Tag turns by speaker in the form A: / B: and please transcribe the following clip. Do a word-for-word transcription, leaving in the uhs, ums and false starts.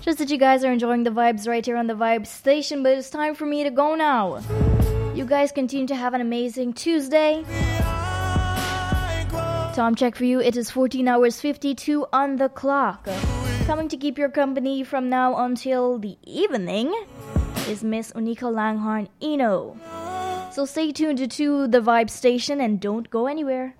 A: Trust that you guys are enjoying the vibes right here on the Vibe Station, but it's time for me to go now. You guys continue to have an amazing Tuesday. Time check for you, it is fourteen hours fifty-two on the clock. Coming to keep your company from now until the evening is Miss Unika Langhorn Eno. So stay tuned to the Vibe Station and don't go anywhere.